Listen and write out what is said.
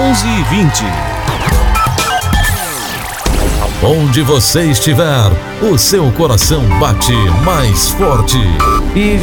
11h20. Onde você estiver, o seu coração bate mais forte.